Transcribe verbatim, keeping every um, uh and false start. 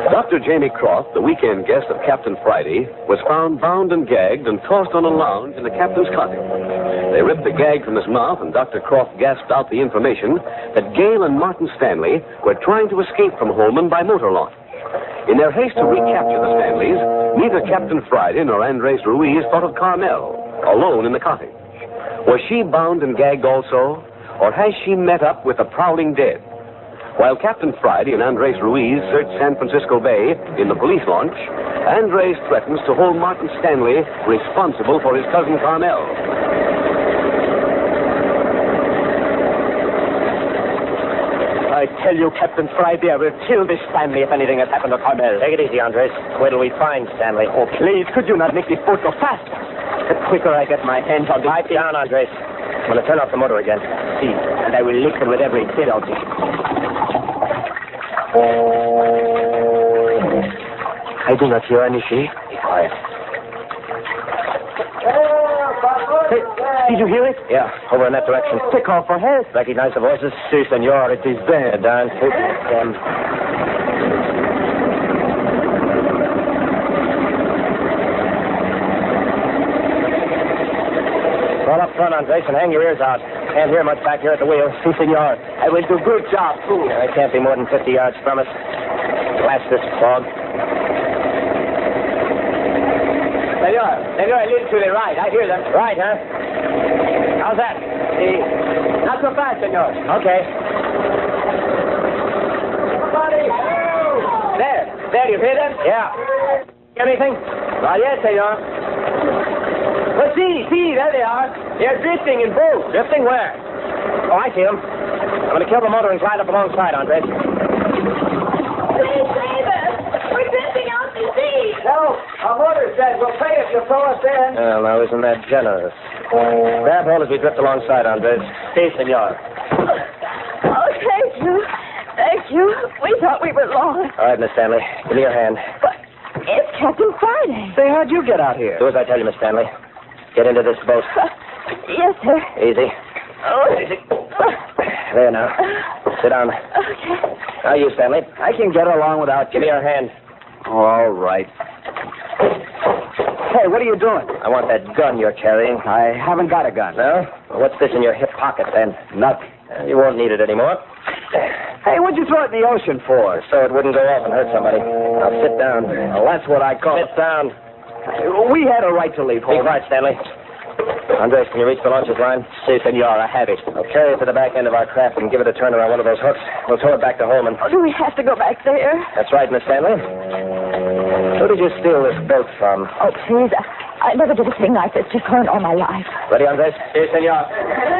Doctor Jamie Croft, the weekend guest of Captain Friday, was found bound and gagged and tossed on a lounge in the captain's cottage. They ripped the gag from his mouth, and Doctor Croft gasped out the information that Gale and Martin Stanley were trying to escape from Holman by motor launch. In their haste to recapture the Stanleys, neither Captain Friday nor Andres Ruiz thought of Carmel, alone in the cottage. Was she bound and gagged also, or has she met up with the prowling dead? While Captain Friday and Andres Ruiz search San Francisco Bay in the police launch, Andres threatens to hold Martin Stanley responsible for his cousin Carmel. I tell you, Captain Friday, I will kill this Stanley if anything has happened to Carmel. Take it easy, Andres. Wait till we find Stanley. Oh, please, could you not make this boat go faster? The quicker I get my hands on this... Pipe down, Andres. I'm going to turn off the motor again. See, and I will listen with every bit of it. I do not hear anything. Be quiet. Hey, did you hear it? Yeah, over in that direction. They call for help. Recognize the voices? Si, senor, it is them. Down. Them. Call up front, Andres, and hang your ears out. Can't hear much back here at the wheel. Si, senor. I will do good job, too. Yeah, it can't be more than fifty yards from us. Blast this fog. Senor, senor, a little to the right. I hear them. Right, huh? How's that? Si. Not so fast, senor. Okay. Somebody! There. There, you hear them? Yeah. Anything? Well, yes, senor. Well, see, see, there they are. They're drifting in boats. Drifting where? Oh, I see them. I'm going to kill the motor and glide up alongside, Andres. Please save us. We're drifting out to sea. No, our motor says we'll pay if you throw us in. Well, now, isn't that generous? Grab hold as we drift alongside, Andres. Si, senor. Oh, thank you. Thank you. We thought we were lost. All right, Miss Stanley. Give me your hand. But it's Captain Friday. Say, how'd you get out here? Do as I tell you, Miss Stanley. Get into this boat. Uh, yes, sir. Easy. Oh. Easy. There now. Sit down. Okay. Now you, Stanley. I can get along without you. Give me your hand. All right. Hey, what are you doing? I want that gun you're carrying. I haven't got a gun. No? Well, what's this in your hip pocket, then? Nothing. Uh, you won't need it anymore. Hey, what'd you throw it in the ocean for? So it wouldn't go off and hurt somebody. Now sit down. Well, that's what I call Sit down. We had a right to leave Be home. quiet, Stanley. Andres, can you reach the launcher's line? Si, senor, I have it. I'll carry it to the back end of our craft and give it a turn around one of those hooks. We'll tow it back to Holman. Oh, do we have to go back there? That's right, Miss Stanley. Who did you steal this boat from? Oh, please. I, I never did a thing like this before in all my life. Ready, Andres? Si, senor.